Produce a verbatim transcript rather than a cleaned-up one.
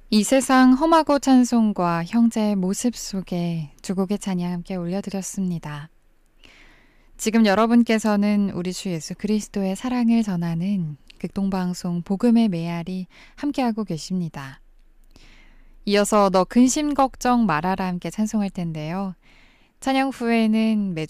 이 세상 험하고 찬송과 형제의 모습 속에 두 곡의 찬양 함께 올려드렸습니다. 지금 여러분께서는 우리 주 예수 그리스도의 사랑을 전하는 극동방송 복음의 메아리 함께하고 계십니다. 이어서 너 근심 걱정 말아라 함께 찬송할 텐데요. 찬양 후에는 매주